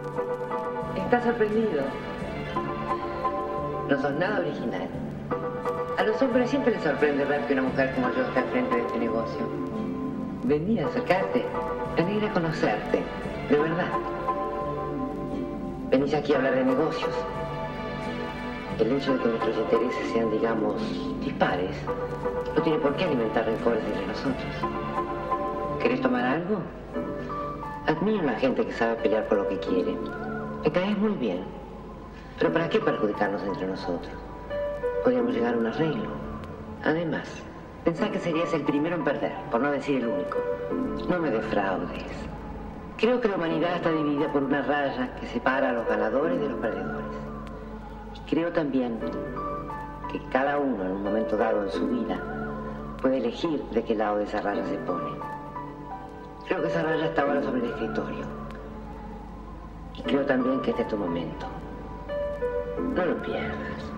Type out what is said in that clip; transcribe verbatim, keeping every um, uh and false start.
¿Estás sorprendido? No sos nada original. A los hombres siempre les sorprende ver que una mujer como yo está al frente de este negocio. Vení, acercarte. Me alegra conocerte. De verdad. Venís aquí a hablar de negocios. El hecho de que nuestros intereses sean, digamos, dispares, no tiene por qué alimentar rencores entre nosotros. ¿Querés tomar algo? Admiro a la gente que sabe pelear por lo que quiere. Me caes muy bien. Pero ¿para qué perjudicarnos entre nosotros? Podríamos llegar a un arreglo. Además, pensá que serías el primero en perder, por no decir el único. No me defraudes. Creo que la humanidad está dividida por una raya que separa a los ganadores de los perdedores. Y creo también que cada uno en un momento dado en su vida puede elegir de qué lado de esa raya se pone. Creo que esa raya está ahora sobre el escritorio. Y creo también que este es tu momento. No lo pierdas.